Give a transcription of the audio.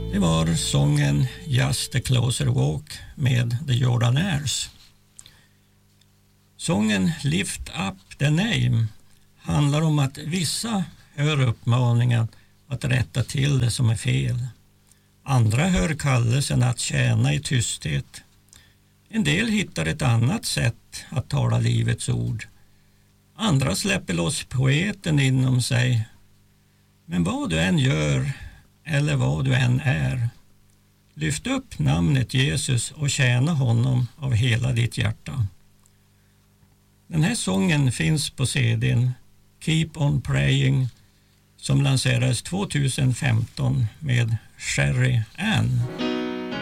Det var sången Just a Closer Walk med The Jordanaires. Sången Lift Up the Name handlar om att vissa hör uppmaningen att rätta till det som är fel. Andra hör kallelsen att tjäna i tysthet. En del hittar ett annat sätt att tala livets ord. Andra släpper loss poeten inom sig. Men vad du än gör eller vad du än är, lyft upp namnet Jesus och tjäna honom av hela ditt hjärta. Den här sången finns på CD:n Keep on Praying som lanserades 2015 med Sherry Ann.